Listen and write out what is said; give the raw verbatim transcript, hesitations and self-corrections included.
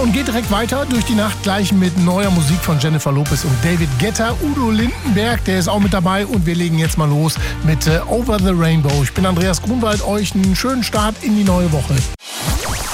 und geht direkt weiter durch die Nacht gleich mit neuer Musik von Jennifer Lopez und David Guetta. Udo Lindenberg, der ist auch mit dabei und wir legen jetzt mal los mit äh, Over the Rainbow. Ich bin Andreas Grunwald, euch einen schönen Start in die neue Woche.